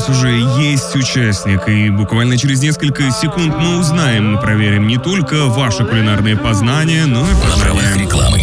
уже есть участник, и буквально через несколько секунд мы узнаем и проверим не только ваши кулинарные познания, но и познания рекламы.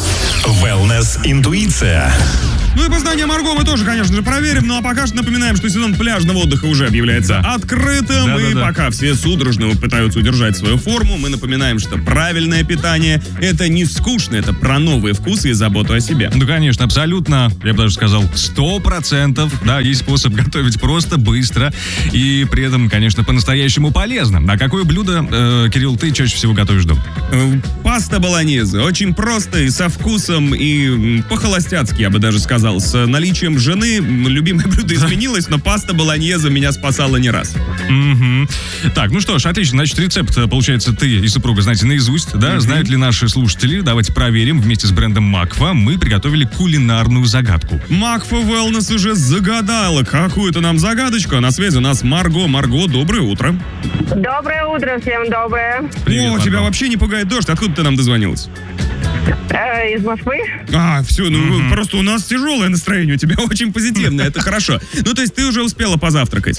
Wellness-интуиция. Ну и познание Марго мы тоже, конечно же, проверим, но пока что напоминаем, что сезон пляжного отдыха уже объявляется открытым, и пока все судорожно пытаются удержать свою форму, мы напоминаем, что правильное питание – это не скучно, это про новые вкусы и заботу о себе. Ну, конечно, абсолютно, я бы даже сказал, 100%, да, есть способ готовить просто, быстро и при этом, конечно, по-настоящему полезно. А какое блюдо, Кирилл, ты чаще всего готовишь дома? Паста болоньезе. Очень просто и со вкусом, и по-холостяцки, я бы даже сказал. С наличием жены любимое блюдо изменилось, но паста болоньезе меня спасала не раз. Так, ну что ж, отлично. Значит, рецепт, получается, ты и супруга знаете наизусть, да? Знают ли наши слушатели? Давайте проверим. Вместе с брендом Макфа мы приготовили кулинарную загадку. Макфа Wellness уже загадала какую-то нам загадочку. А на связи у нас Марго. Марго, доброе утро. Доброе утро, всем доброе. Привет, Марго. Тебя вообще не пугает дождь? Откуда ты нам дозвонилась? Из Москвы. Все, просто у нас тяжелое настроение, у тебя очень позитивное, это хорошо. Ну, то есть ты уже успела позавтракать?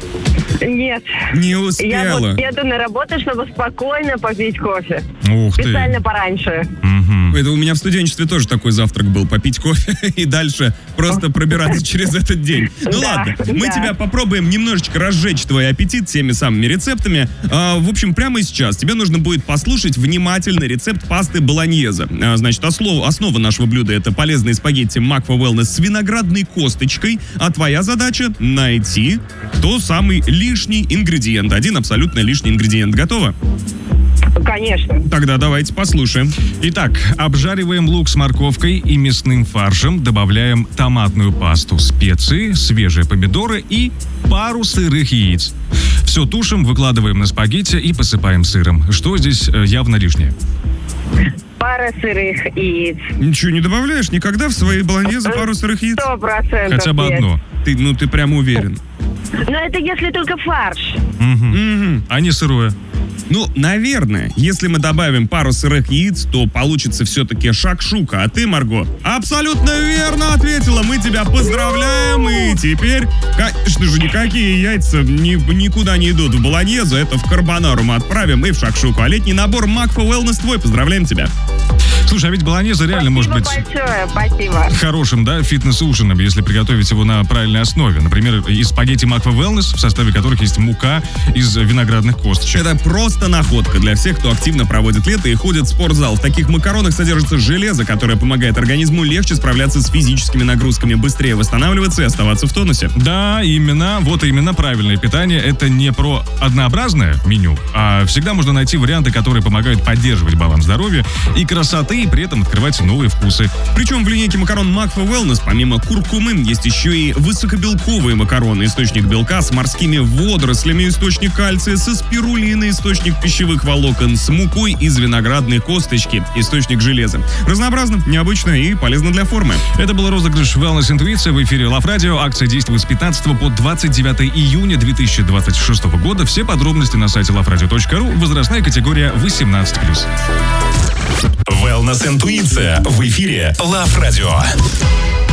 Нет. Не успела. Я вот еду на работу, чтобы спокойно попить кофе. Ух ты. Специально пораньше. Это у меня в студенчестве тоже такой завтрак был. Попить кофе и дальше просто пробираться через этот день. Ну ладно, мы тебя попробуем немножечко разжечь твой аппетит теми самыми рецептами. В общем, прямо сейчас тебе нужно будет послушать внимательно рецепт пасты болоньезе. Значит, основа нашего блюда — это полезные спагетти Макфа Wellness с виноградной косточкой. А твоя задача — найти тот самый лишний ингредиент. Один абсолютно лишний ингредиент. Готово? Конечно. Тогда давайте послушаем. Итак, обжариваем лук с морковкой и мясным фаршем, добавляем томатную пасту, специи, свежие помидоры и пару сырых яиц. Все тушим, выкладываем на спагетти и посыпаем сыром. Что здесь явно лишнее? Пара сырых яиц. Ничего не добавляешь никогда в свои болоньезе пару сырых яиц? 100%. Хотя бы одно. Ты прям уверен. Но это если только фарш. А не сырое. Ну, наверное, если мы добавим пару сырых яиц, то получится все-таки шакшука. А ты, Марго, абсолютно верно ответила. Мы тебя поздравляем. И теперь, конечно же, никакие яйца никуда не идут в болоньезе. Это в карбонару мы отправим и в шакшуку. А летний набор Макфа Wellness твой. Поздравляем тебя. Слушай, а ведь болоньезе реально может быть спасибо. хорошим, да, фитнес-ужином, если приготовить его на правильной основе. Например, из спагетти Макфа Wellness, в составе которых есть мука из виноградных косточек. Это просто находка для всех, кто активно проводит лето и ходит в спортзал. В таких макаронах содержится железо, которое помогает организму легче справляться с физическими нагрузками, быстрее восстанавливаться и оставаться в тонусе. Да, именно правильное питание. Это не про однообразное меню, а всегда можно найти варианты, которые помогают поддерживать баланс здоровья и красоты, и при этом открывать новые вкусы. Причем в линейке макарон Макфа Wellness помимо куркумы есть еще и высокобелковые макароны. Источник белка с морскими водорослями, источник кальция со спирулиной, источник пищевых волокон с мукой из виноградной косточки, источник железа. Разнообразно, необычно и полезно для формы. Это был розыгрыш Wellness Интуиция в эфире Love Radio. Акция действует с 15 по 29 июня 2026 года. Все подробности на сайте loveradio.ru. Возрастная категория 18+. Wellness Интуиция в эфире Love Radio.